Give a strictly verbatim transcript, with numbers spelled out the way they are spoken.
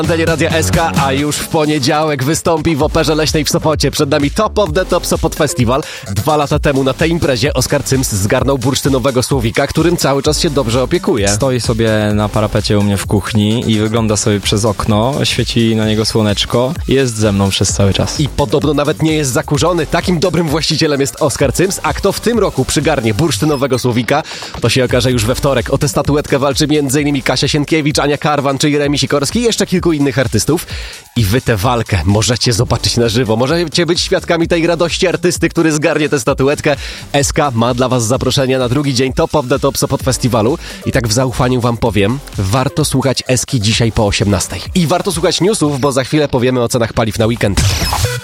Antenie Radia S K, a już w poniedziałek wystąpi w Operze Leśnej w Sopocie. Przed nami Top of the Top Sopot Festival. Dwa lata temu na tej imprezie Oskar Cyms zgarnął bursztynowego słowika, którym cały czas się dobrze opiekuje. Stoi sobie na parapecie u mnie w kuchni i wygląda sobie przez okno, świeci na niego słoneczko i jest ze mną przez cały czas. I podobno nawet nie jest zakurzony. Takim dobrym właścicielem jest Oskar Cyms, a kto w tym roku przygarnie bursztynowego słowika, to się okaże już we wtorek. O tę statuetkę walczy m.in. Kasia Sienkiewicz, Ania Karwan czy Jeremi Sikorski i jeszcze kilku innych artystów. I wy tę walkę możecie zobaczyć na żywo. Możecie być świadkami tej radości artysty, który zgarnie tę statuetkę. S K ma dla was zaproszenie na drugi dzień Top of the Top Sopot Festiwalu. I tak w zaufaniu wam powiem, warto słuchać Eski dzisiaj po osiemnastej. I warto słuchać newsów, bo za chwilę powiemy o cenach paliw na weekend.